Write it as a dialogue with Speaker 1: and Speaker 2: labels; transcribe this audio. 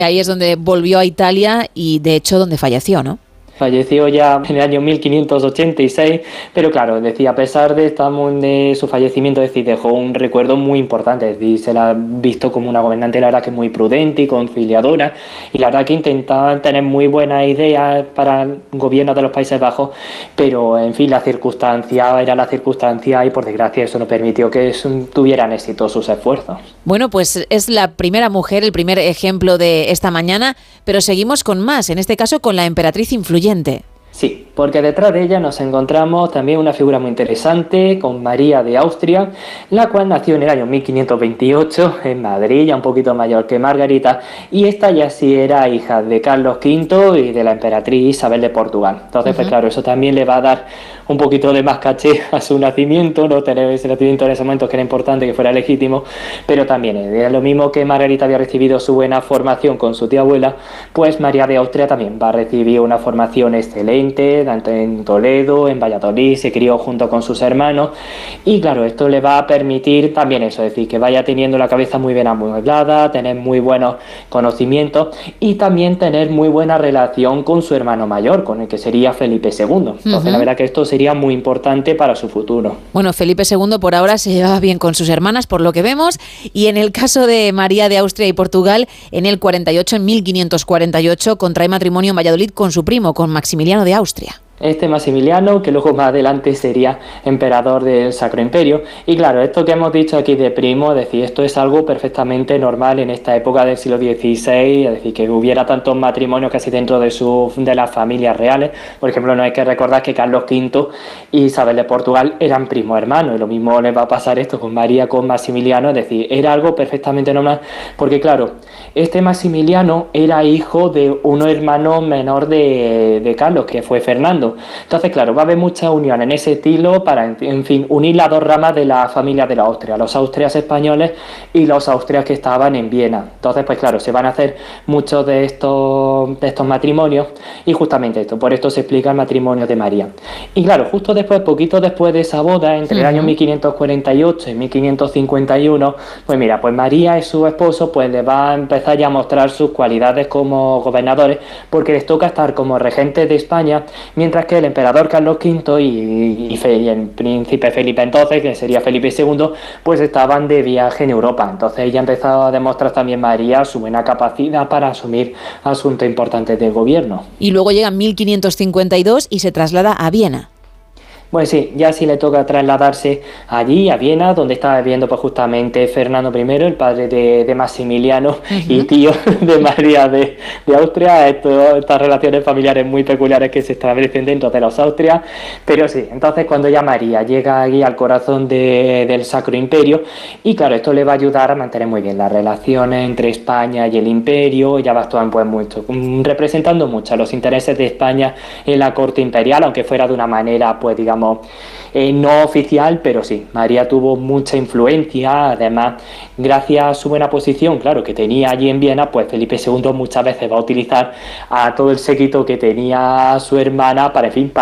Speaker 1: Ahí es donde volvió a Italia y, de hecho, donde falleció, ¿no?
Speaker 2: Falleció ya en el año 1586, pero claro, decía, a pesar de su fallecimiento, dejó un recuerdo muy importante, es decir, se la ha visto como una gobernante, la verdad que muy prudente y conciliadora, y la verdad que intentaba tener muy buenas ideas para el gobierno de los Países Bajos, pero en fin, la circunstancia era la circunstancia y por desgracia eso no permitió que tuvieran éxito sus esfuerzos.
Speaker 1: Bueno, pues es la primera mujer, el primer ejemplo de esta mañana, pero seguimos con más, en este caso con la emperatriz influyente.
Speaker 2: Sí, porque detrás de ella nos encontramos también una figura muy interesante con María de Austria, la cual nació en el año 1528 en Madrid, ya un poquito mayor que Margarita, y esta ya sí era hija de Carlos V y de la emperatriz Isabel de Portugal. Entonces, pues claro, eso también le va a dar un poquito de más caché a su nacimiento, no tener ese nacimiento en ese momento que era importante que fuera legítimo, pero también era lo mismo que Margarita había recibido su buena formación con su tía abuela, pues María de Austria también va a recibir una formación excelente, tanto en Toledo, en Valladolid, se crió junto con sus hermanos, y claro, esto le va a permitir también eso, es decir, que vaya teniendo la cabeza muy bien amueblada, tener muy buenos conocimientos y también tener muy buena relación con su hermano mayor, con el que sería Felipe II. Entonces, la verdad que esto sería muy importante para su futuro.
Speaker 1: Bueno, Felipe II por ahora se llevaba bien con sus hermanas, por lo que vemos, y en el caso de María de Austria y Portugal, en el 48, en 1548, contrae matrimonio en Valladolid con su primo, con Maximiliano de Austria.
Speaker 2: Este Maximiliano, que luego más adelante sería emperador del Sacro Imperio. Y claro, esto que hemos dicho aquí de primo, es decir, esto es algo perfectamente normal en esta época del siglo XVI, es decir, que hubiera tantos matrimonios casi dentro de las familias reales. Por ejemplo, no hay que recordar que Carlos V y Isabel de Portugal eran primos hermanos, y lo mismo les va a pasar esto con María, con Maximiliano, es decir, era algo perfectamente normal, porque claro, este Maximiliano era hijo de un hermano menor de Carlos, que fue Fernando. Entonces, claro, va a haber mucha unión en ese estilo para, en fin, unir las dos ramas de la familia de la Austria, los austrias españoles y los austrias que estaban en Viena. Entonces, pues claro, se van a hacer muchos de estos matrimonios y justamente esto, por esto se explica el matrimonio de María. Y claro, justo después, poquito después de esa boda, entre el año 1548 y 1551, pues mira, pues María y su esposo pues le va a empezar ya a mostrar sus cualidades como gobernadores, porque les toca estar como regentes de España, mientras que el emperador Carlos V y el príncipe Felipe entonces, que sería Felipe II, pues estaban de viaje en Europa. Entonces ella empezó a demostrar también María su buena capacidad para asumir asuntos importantes del gobierno.
Speaker 1: Y luego llega en 1552 y se traslada a Viena.
Speaker 2: Pues sí, ya sí le toca trasladarse allí, a Viena, donde estaba viviendo pues justamente Fernando I, el padre de Maximiliano y tío de María de Austria. Estas relaciones familiares muy peculiares que se establecen dentro de los Austrias. Pero sí, entonces cuando ya María llega aquí al corazón del Sacro Imperio, y claro, esto le va a ayudar a mantener muy bien las relaciones entre España y el Imperio. Ya va a estar pues mucho, representando mucho los intereses de España en la corte imperial, aunque fuera de una manera, pues digamos, no oficial, pero sí, María tuvo mucha influencia. Además, gracias a su buena posición, claro, que tenía allí en Viena, pues Felipe II muchas veces va a utilizar a todo el séquito que tenía su hermana para, en fin,